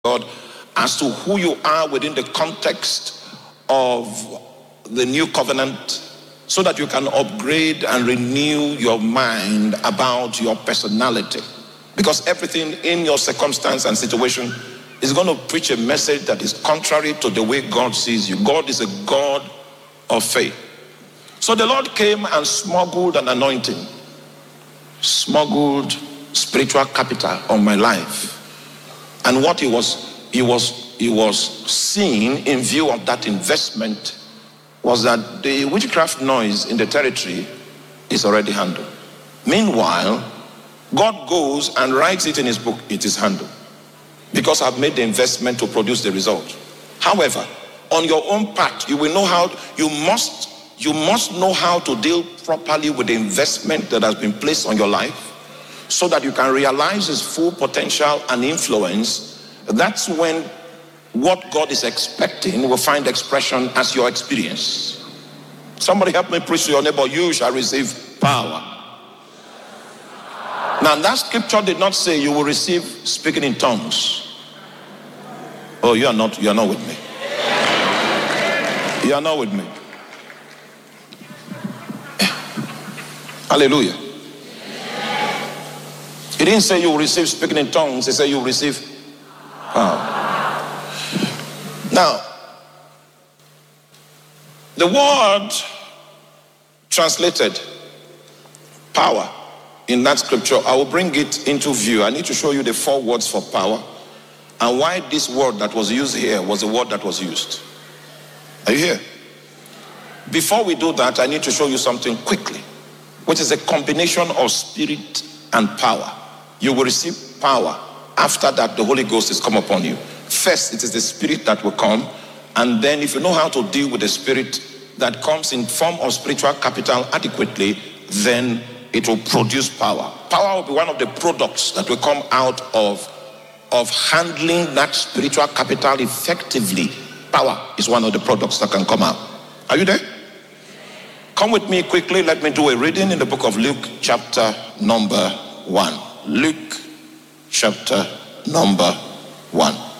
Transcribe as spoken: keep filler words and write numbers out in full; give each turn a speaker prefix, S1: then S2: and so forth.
S1: God as to who you are within the context of the new covenant, so that you can upgrade and renew your mind about your personality. Because everything in your circumstance and situation is going to preach a message that is contrary to the way God sees you. God is a God of faith. So the Lord came and smuggled an anointing, smuggled spiritual capital on my life. And what he was, he was, he was seeing in view of that investment was that the witchcraft noise in the territory is already handled. Meanwhile, God goes and writes it in his book, it is handled. Because I've made the investment to produce the result. However, on your own part, you will know how, you must, you must know how to deal properly with the investment that has been placed on your life, so that you can realize its full potential and influence. That's when what God is expecting will find expression as your experience. Somebody help me preach to your neighbor, you shall receive power. Now that scripture did not say you will receive speaking in tongues. Oh, you are not, you are not with me. You are not with me. Hallelujah. He didn't say you will receive speaking in tongues. He said you will receive power. Now, the word translated power in that scripture, I will bring it into view. I need to show you the four words for power and why this word that was used here was the word that was used. Are you here? Before we do that, I need to show you something quickly, which is a combination of spirit and power. You will receive power. After that, the Holy Ghost is come upon you. First, it is the spirit that will come. And then if you know how to deal with the spirit that comes in form of spiritual capital adequately, then it will produce power. Power will be one of the products that will come out of, of handling that spiritual capital effectively. Power is one of the products that can come out. Are you there? Come with me quickly. Let me do a reading in the book of Luke, chapter number one. Luke chapter number one.